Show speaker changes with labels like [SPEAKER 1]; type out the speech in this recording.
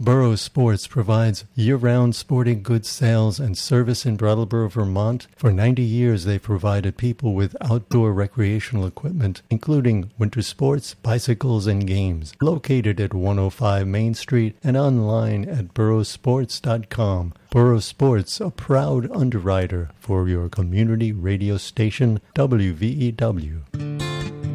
[SPEAKER 1] Burrow Sports provides year-round sporting goods sales and service in Brattleboro, Vermont. For 90 years, they provided people with outdoor recreational equipment, including winter sports, bicycles, and games. Located at 105 Main Street and online at burrowsports.com. Burrow Sports, a proud underwriter for your community radio station, WVEW.